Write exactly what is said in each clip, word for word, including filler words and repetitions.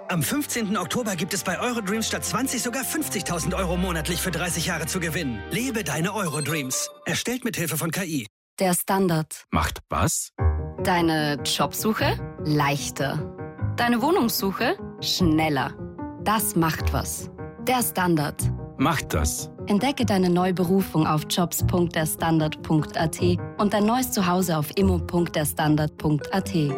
Am fünfzehnten Oktober gibt es bei Eurodreams statt zwanzig sogar fünfzigtausend Euro monatlich für dreißig Jahre zu gewinnen. Lebe deine Eurodreams. Erstellt mit Hilfe von K I. Der Standard. Macht was? Deine Jobsuche? Leichter. Deine Wohnungssuche? Schneller. Das macht was. Der Standard. Macht das. Entdecke deine neue Berufung auf jobs punkt der standard punkt a t und dein neues Zuhause auf immo punkt der standard punkt a t.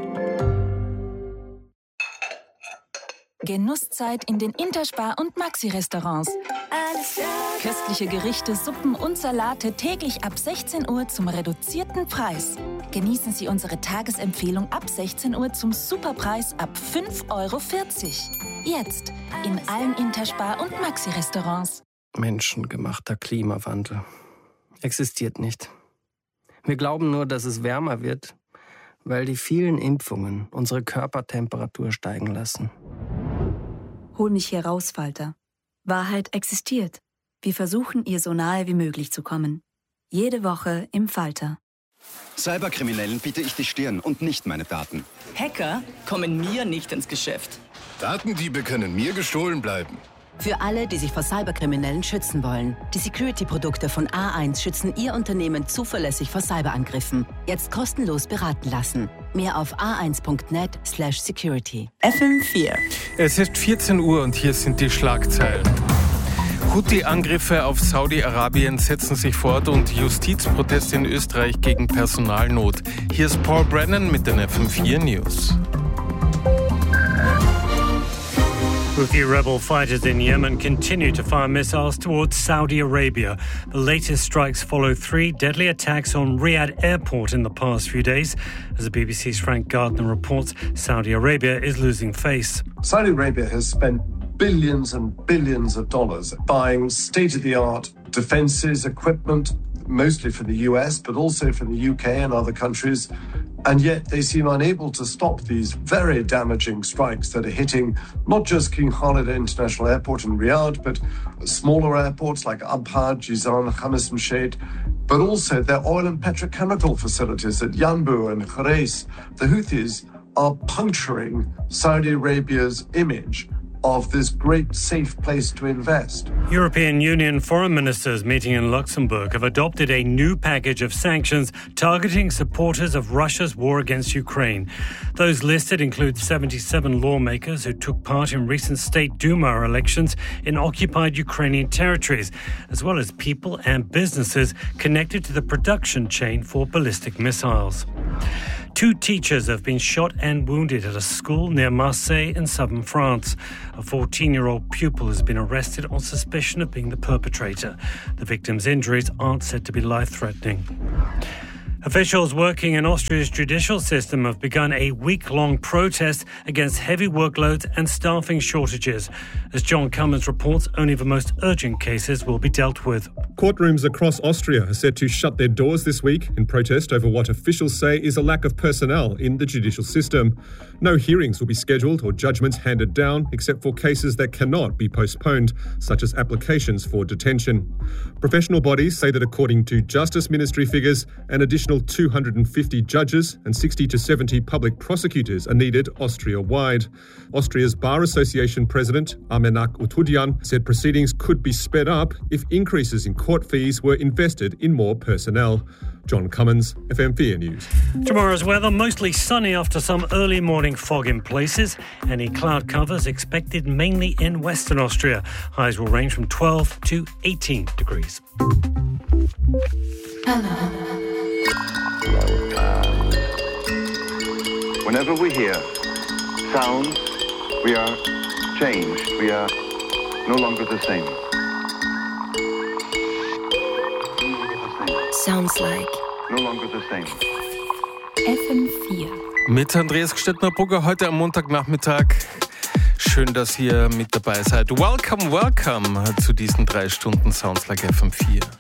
Genusszeit in den Interspar- und Maxi-Restaurants. Köstliche Gerichte, Suppen und Salate täglich ab sechzehn Uhr zum reduzierten Preis. Genießen Sie unsere Tagesempfehlung ab sechzehn Uhr zum Superpreis ab fünf Euro vierzig. Jetzt in allen Interspar- und Maxi-Restaurants. Menschengemachter Klimawandel existiert nicht. Wir glauben nur, dass es wärmer wird, weil die vielen Impfungen unsere Körpertemperatur steigen lassen. Hol mich hier raus, Falter. Wahrheit existiert. Wir versuchen, ihr so nahe wie möglich zu kommen. Jede Woche im Falter. Cyberkriminellen biete ich die Stirn und nicht meine Daten. Hacker kommen mir nicht ins Geschäft. Datendiebe können mir gestohlen bleiben. Für alle, die sich vor Cyberkriminellen schützen wollen. Die Security-Produkte von A eins schützen Ihr Unternehmen zuverlässig vor Cyberangriffen. Jetzt kostenlos beraten lassen. Mehr auf a eins punkt net slash security. F M vier. Es ist vierzehn Uhr und hier sind die Schlagzeilen. Houthi-Angriffe auf Saudi-Arabien setzen sich fort und Justizproteste in Österreich gegen Personalnot. Hier ist Paul Brennan mit den F M vier News. Houthi rebel fighters in Yemen continue to fire missiles towards Saudi Arabia. The latest strikes follow three deadly attacks on Riyadh airport in the past few days. As the B B C's Frank Gardner reports, Saudi Arabia is losing face. Saudi Arabia has spent billions and billions of dollars buying state-of-the-art defences, equipment, mostly for the U S, but also for the U K and other countries. And yet they seem unable to stop these very damaging strikes that are hitting not just King Khalid International Airport in Riyadh, but smaller airports like Abha, Jizan, Khamis and Shed, but also their oil and petrochemical facilities at Yanbu and Khurais. The Houthis are puncturing Saudi Arabia's image of this great safe place to invest. European Union foreign ministers meeting in Luxembourg have adopted a new package of sanctions targeting supporters of Russia's war against Ukraine. Those listed include seventy-seven lawmakers who took part in recent State Duma elections in occupied Ukrainian territories, as well as people and businesses connected to the production chain for ballistic missiles. Two teachers have been shot and wounded at a school near Marseille in southern France. A fourteen-year-old pupil has been arrested on suspicion of being the perpetrator. The victim's injuries aren't said to be life-threatening. Officials working in Austria's judicial system have begun a week-long protest against heavy workloads and staffing shortages. As John Cummins reports, only the most urgent cases will be dealt with. Courtrooms across Austria are set to shut their doors this week in protest over what officials say is a lack of personnel in the judicial system. No hearings will be scheduled or judgments handed down except for cases that cannot be postponed, such as applications for detention. Professional bodies say that according to Justice Ministry figures, an additional two hundred fifty judges and sixty to seventy public prosecutors are needed Austria-wide. Austria's Bar Association President Amenak Utudian said proceedings could be sped up if increases in court fees were invested in more personnel. John Cummins, F M four News. Tomorrow's weather, mostly sunny after some early morning fog in places. Any cloud covers expected mainly in Western Austria. Highs will range from twelve to eighteen degrees. Whenever we hear sounds, we are changed. We are no longer the same. Sounds like. No longer the same. F M vier. Mit Andreas Gstettner-Brugger heute am Montagnachmittag. Schön, dass ihr mit dabei seid. Welcome, welcome zu diesen drei Stunden Sounds like F M vier.